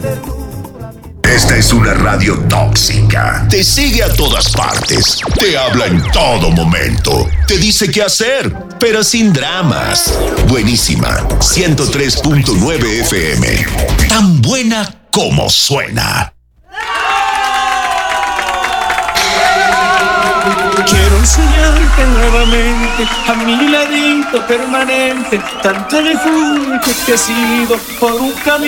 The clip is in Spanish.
Esta es una radio tóxica. Te sigue a todas partes. Te habla en todo momento. Te dice qué hacer, pero sin dramas. Buenísima. 103.9 FM. Tan buena como suena. Quiero enseñarte nuevamente a mi ladito permanente, tanto de que he sido por un camino.